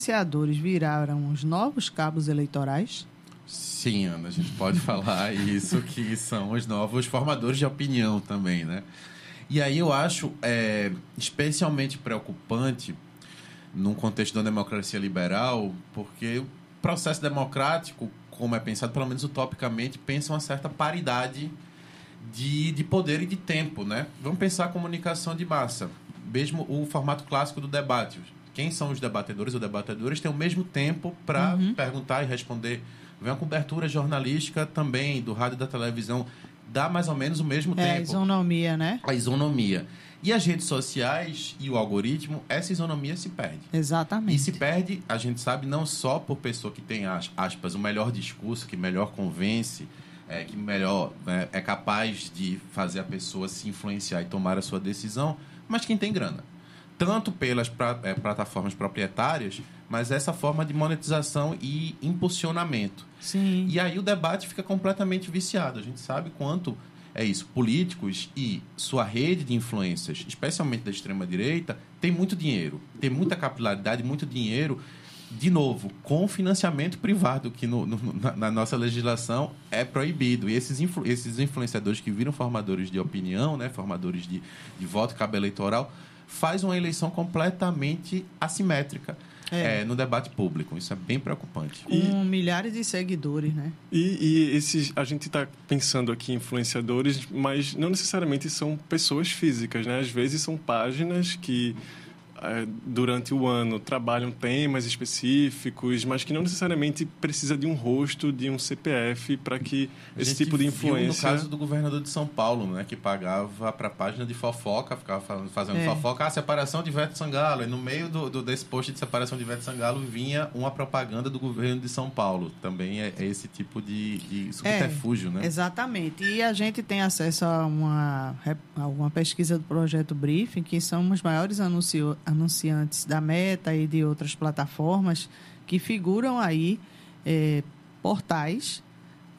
influenciadores viraram os novos cabos eleitorais? Sim, Ana, a gente pode falar isso, que são os novos formadores de opinião também, né? E aí eu acho especialmente preocupante num contexto da democracia liberal, porque o processo democrático, como é pensado, pelo menos utopicamente, pensa uma certa paridade de poder e de tempo, né? Vamos pensar a comunicação de massa, mesmo o formato clássico do debate. Quem são os debatedores ou debatedoras têm o mesmo tempo para perguntar e responder. Vem uma cobertura jornalística também, do rádio e da televisão, dá mais ou menos o mesmo tempo. A isonomia, né? A isonomia. E as redes sociais e o algoritmo, essa isonomia se perde. Exatamente. E se perde, a gente sabe, não só por pessoa que tem, aspas, o melhor discurso, que melhor convence, que melhor é capaz de fazer a pessoa se influenciar e tomar a sua decisão, mas quem tem grana. Tanto pelas plataformas proprietárias, mas essa forma de monetização e impulsionamento. Sim. E aí o debate fica completamente viciado. A gente sabe quanto é isso. Políticos e sua rede de influências, especialmente da extrema-direita, tem muito dinheiro, tem muita capilaridade, muito dinheiro, de novo, com financiamento privado, que na nossa legislação é proibido. E esses influenciadores que viram formadores de opinião, né, formadores de voto, cabo eleitoral, faz uma eleição completamente assimétrica no debate público. Isso é bem preocupante. Com milhares de seguidores, né? E a gente está pensando aqui em influenciadores, mas não necessariamente são pessoas físicas, né? Às vezes são páginas que durante o ano trabalham temas específicos, mas que não necessariamente precisa de um rosto, de um CPF para que esse tipo de influência... No caso do governador de São Paulo, né, que pagava para a página de fofoca, ficava fazendo fofoca, separação de Ivete Sangalo, e no meio desse post de separação de Ivete Sangalo vinha uma propaganda do governo de São Paulo. Também é esse tipo de subterfúgio, né? Exatamente. E a gente tem acesso a uma pesquisa do Projeto Briefing, que são os maiores anunciantes da Meta e de outras plataformas que figuram aí portais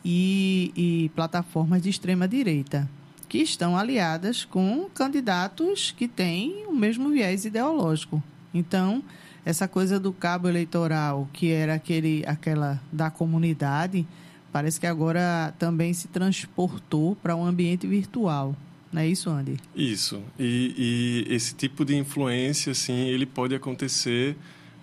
e plataformas de extrema-direita que estão aliadas com candidatos que têm o mesmo viés ideológico. Então, essa coisa do cabo eleitoral, que era aquela da comunidade, parece que agora também se transportou para um ambiente virtual. Não é isso, Andy? Isso. E esse tipo de influência, assim, ele pode acontecer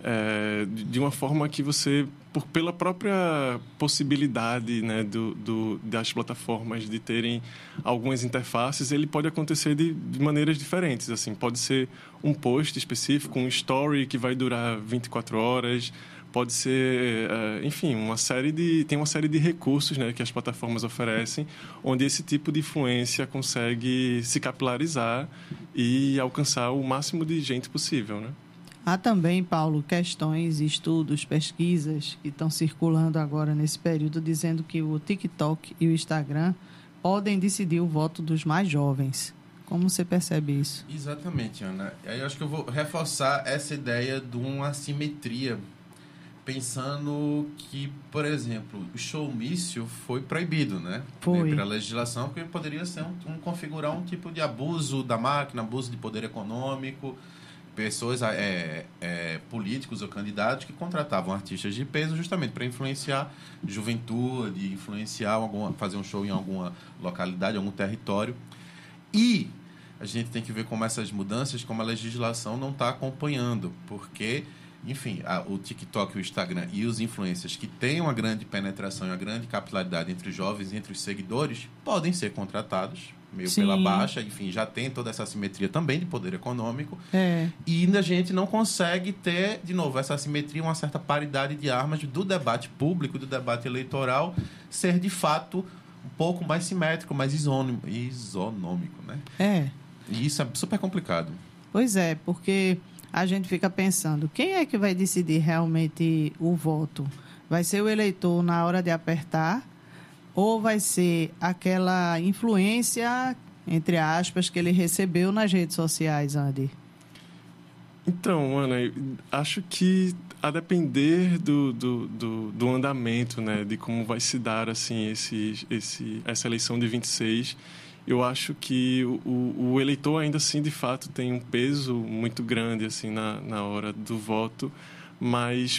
de uma forma que você, pela própria possibilidade, né, das plataformas de terem algumas interfaces, ele pode acontecer de maneiras diferentes. Assim, pode ser um post específico, um story que vai durar 24 horas... Pode ser, enfim, tem uma série de recursos, né, que as plataformas oferecem, onde esse tipo de influência consegue se capilarizar e alcançar o máximo de gente possível, né? Há também, Paulo, questões, estudos, pesquisas que estão circulando agora nesse período, dizendo que o TikTok e o Instagram podem decidir o voto dos mais jovens. Como você percebe isso? Exatamente, Ana. Aí eu acho que eu vou reforçar essa ideia de uma assimetria, pensando que, por exemplo, o showmício foi proibido, né? Foi. Pela legislação, porque poderia ser configurar um tipo de abuso da máquina, abuso de poder econômico, pessoas, políticos ou candidatos que contratavam artistas de peso justamente para influenciar juventude, fazer um show em alguma localidade, algum território. E a gente tem que ver como essas mudanças, como a legislação não está acompanhando, porque... Enfim, o TikTok, o Instagram e os influencers que têm uma grande penetração e uma grande capilaridade entre os jovens e entre os seguidores podem ser contratados, meio Sim. pela baixa. Enfim, já tem toda essa assimetria também de poder econômico. E ainda a gente não consegue ter, de novo, essa assimetria, uma certa paridade de armas do debate público, do debate eleitoral, ser de fato um pouco mais simétrico, mais isonômico, né? E isso é super complicado. Pois é, porque... a gente fica pensando, quem é que vai decidir realmente o voto? Vai ser o eleitor na hora de apertar ou vai ser aquela influência, entre aspas, que ele recebeu nas redes sociais, Andy? Então, Ana, acho que a depender do andamento, né, de como vai se dar assim, essa eleição de 26, eu acho que o eleitor ainda assim, de fato, tem um peso muito grande assim, na hora do voto, mas